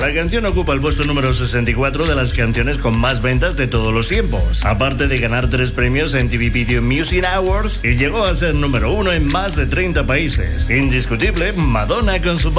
La canción ocupa el puesto número 64 de las canciones con más ventas de todos los tiempos, aparte de ganar 3 premios en MTV Video Music Awards y llegó a ser número 1 en más de 30 países. Indiscutible, Madonna con su